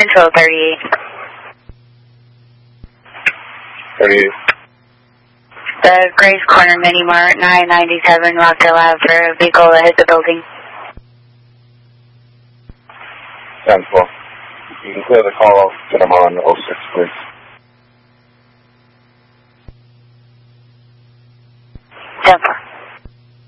Central 38. 38. The Grace Corner Mini Mart, 997 Rockdale Ave for a vehicle that hit the building. 10-4. You can clear the call off, get them on 06, please.